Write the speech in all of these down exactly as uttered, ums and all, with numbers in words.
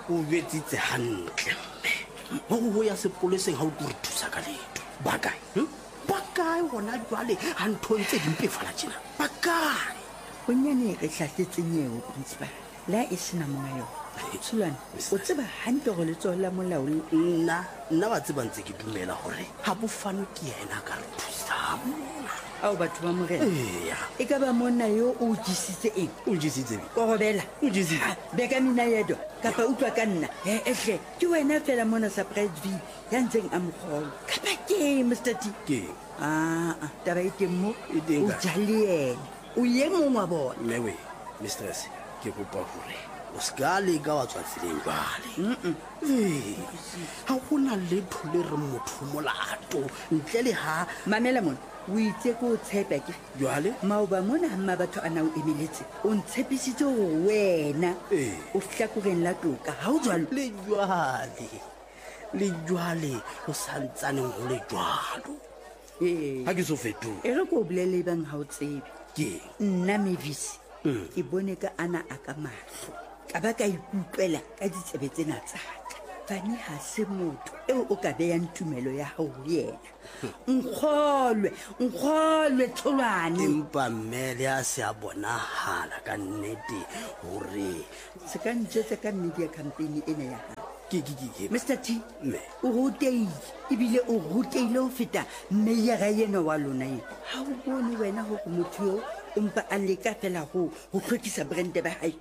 o betsitse hantle mme go ya sepoleseng ga o tlo re thusa ka leto ba kae ba kae gona jwale ga ntho ntse dimpefala tjena ba kae bonyane re hlahletseng eo principal la e sena monga yona Tshulwane o tseba hantle go letsogo la molao nna nna ba tseba ntse ke dumela gore ga bofano ke yena ka re thusang ao batho ba morena eya e ka ba monna yo o jesitse eng o jesitse korobela o jesitse beka mina yedo kapa utlwa ka nna e ehle ke wena fela mona surprise v ya ntseng a mogolo kapa ke Mr T ke aa taba e teng mo E teng o kae? ja le ena o ye mongwe wa bona mmewe mistress ke kopa gore o ska leka wa tswa tseleng jwale ee ga gona letho le re motho molato ntle le ga mamela mona o itse ko o tshepa ke jwale maoba mona gamma batho a na o emeletse o ntshepisitse gore wena Ee. o hlakoreng la toka ga o jalo le jwale le jwale o santsaneng go le jwalo ee ga ke so fetoge e re ko o bolele bang ga o tsebe ke nna mevisi ke bone ka ana a ka matlho ka ba ka ikutlwela ka ditsebe tsena tsaka fane ga se motho eo o ka beyang tumelo ya gago yena nkgolwe nkgolwe Tholwane empa mmele a se a bonagala ka nnete gore se ka ntšetse ka media campaign ena ya gago ke ke ke ke Mr T mme o ruteile ebile o ruteile ho feta meyara ena wa lona ena ga o bone wena gore motho yo empa a leka fela go go tlhokisa brande ba hae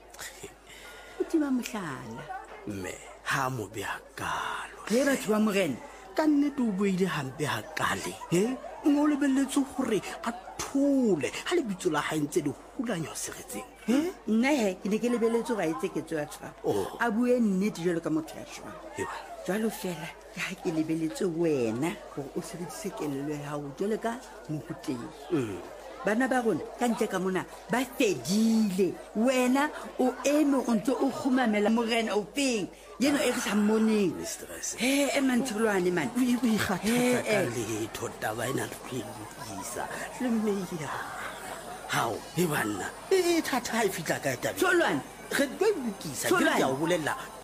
o tima mohlala mme ha mo be akalo le batho ba morena ka nnete o boile hampe ha kale e ngo lebelletse gore a thole ha le bitso la hae ntse di hulanya seretseng e nna he ke ne ke lebeletse go a etse ketso ya tshwaro Oh. a bue nnete jalo ka motho ya shwang eba jalo fela ka ha ke lebeletse wena gore o sebedise kelelo ya gago jalo ka mohuteng bana ba rona ka ntle ka mona ba fedile wena o eme o ntse o khumamela morena o feng yeno e re sa mmoneng mistress he e mantshulwane man o ikgathatsa ka Eh, eh. letho taba ena re tlo e lokisa le mmeya hao e banna e thata ha e fitla ka e tabe Tholwane re tlo e lokisa ke re Tholwane. ke a o bolela